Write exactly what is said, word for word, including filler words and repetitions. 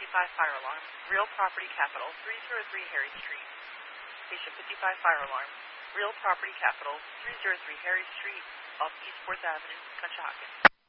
fifty-five fire alarm. Real property capital, three oh three Harry Street. Patient fifty-five fire alarm. Real property capital, three oh three Harry Street, off East fourth Avenue, Conshohocken.